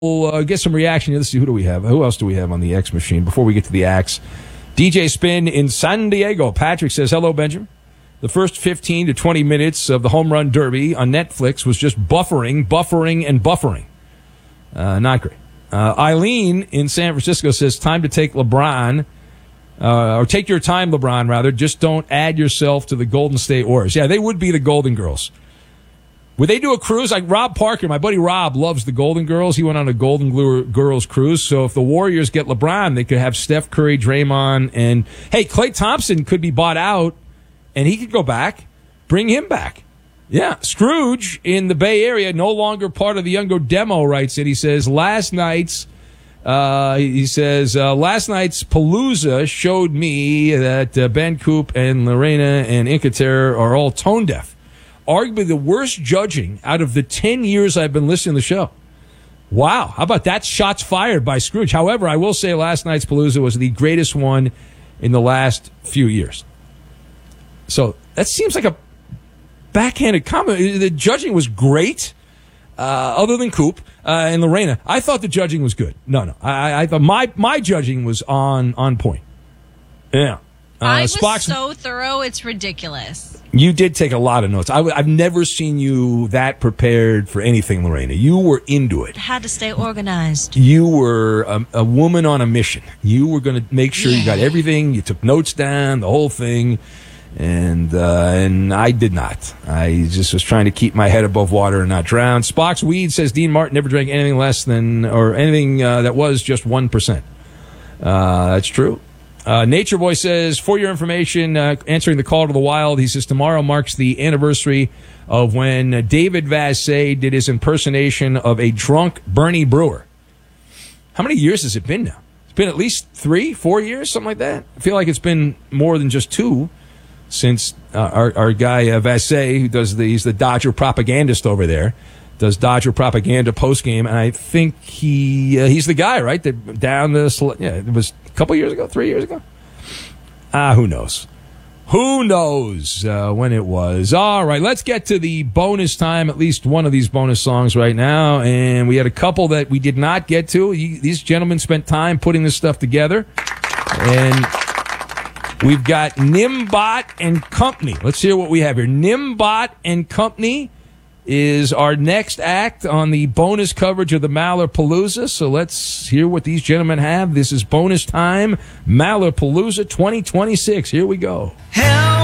get some reaction. Let's see, who do we have? Who else do we have on the X machine before we get to the axe? DJ Spin in San Diego. Patrick says, hello, Benjamin. The first 15 to 20 minutes of the Home Run Derby on Netflix was just buffering. Not great. Eileen in San Francisco says, time to take LeBron, or take your time, LeBron, rather. Just don't add yourself to the Golden State Warriors. Yeah, they would be the Golden Girls. Would they do a cruise? Like Rob Parker, my buddy Rob, loves the Golden Girls. He went on a Golden Girls cruise. So if the Warriors get LeBron, they could have Steph Curry, Draymond, and, hey, Klay Thompson could be bought out, and he could go back. Bring him back. Yeah. Scrooge in the Bay Area, no longer part of the Younger Demo, writes it. He says, last night's Palooza showed me that Ben Coop and Lorena and Incater are all tone deaf. Arguably the worst judging out of the 10 years I've been listening to the show. Wow. How about that? Shots fired by Scrooge. However, I will say last night's Palooza was the greatest one in the last few years. So that seems like a backhanded comment. The judging was great, other than Coop and Lorena. I thought the judging was good. No. I thought my judging was on point. Yeah. I was so thorough, it's ridiculous. You did take a lot of notes. I've never seen you that prepared for anything, Lorena. You were into it. I had to stay organized. You were a woman on a mission. You were going to make sure you got everything. You took notes down, the whole thing. And I did not. I just was trying to keep my head above water and not drown. Spock's Weed says Dean Martin never drank anything less than, or anything that was just 1%. That's true. Nature Boy says, for your information, answering the call to the wild, he says, tomorrow marks the anniversary of when David Vassay did his impersonation of a drunk Bernie Brewer. How many years has it been now? It's been at least 3-4 years, something like that. I feel like it's been more than just 2 since our guy Vassay, who does he's the Dodger propagandist over there, does Dodger propaganda postgame, and I think he's the guy, right? It was a couple years ago, 3 years ago. Who knows? Who knows when it was? All right, let's get to the bonus time, at least one of these bonus songs right now, and we had a couple that we did not get to. These gentlemen spent time putting this stuff together, and we've got Nimbot and Company. Let's hear what we have here. Nimbot and Company is our next act on the bonus coverage of the Malapalooza. So let's hear what these gentlemen have. This is bonus time, Malapalooza 2026. Here we go. Hell